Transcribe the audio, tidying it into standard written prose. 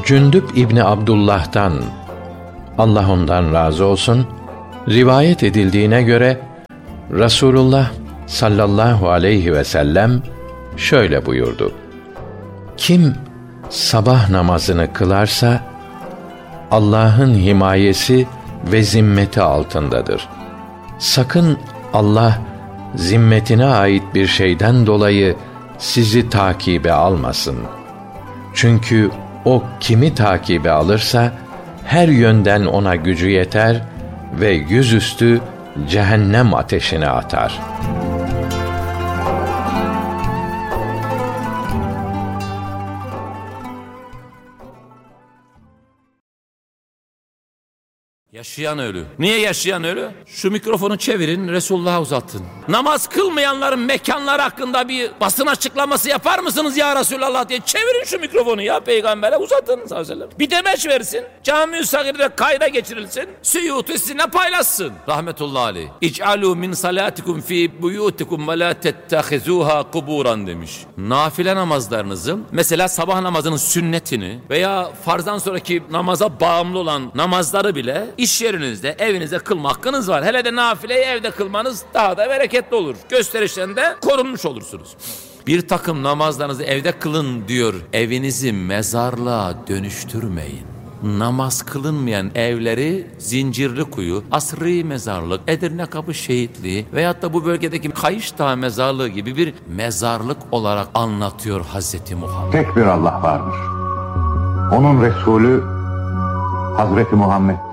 Cündüb İbni Abdullah'tan, Allah ondan razı olsun, rivayet edildiğine göre Resulullah sallallahu aleyhi ve sellem şöyle buyurdu: Kim sabah namazını kılarsa Allah'ın himayesi ve zimmeti altındadır. Sakın Allah zimmetine ait bir şeyden dolayı sizi takibe almasın. Çünkü o kimi takibe alırsa her yönden ona gücü yeter ve yüzüstü cehennem ateşine atar. Yaşayan ölü. Niye yaşayan ölü? Şu mikrofonu çevirin, Resulullah'a uzatın. Namaz kılmayanların mekanları hakkında bir basın açıklaması yapar mısınız ya Resulallah diye çevirin şu mikrofonu ya peygambere uzatın sallallahu aleyhi ve sellem. Bir demeç versin. Cami-i Sagir'de kayda geçirilsin. Suyutu sizinle paylaşsın. Rahmetullahi aleyh. İc'alû min salatikum fî buyûtikum ve lâ tettehizûhâ kuburan demiş. Nafile namazlarınızı, mesela sabah namazının sünnetini veya farzdan sonraki namaza bağımlı olan namazları bile İş yerinizde, evinizde kılma hakkınız var. Hele de nafileyi evde kılmanız daha da bereketli olur. Gösterişten de korunmuş olursunuz. Bir takım namazlarınızı evde kılın diyor. Evinizi mezarlığa dönüştürmeyin. Namaz kılınmayan evleri Zincirlikuyu, Asri Mezarlık, Edirnekapı Şehitliği veyahut da bu bölgedeki Kayış Dağı Mezarlığı gibi bir mezarlık olarak anlatıyor Hazreti Muhammed. Tek bir Allah vardır. Onun Resulü Hazreti Muhammed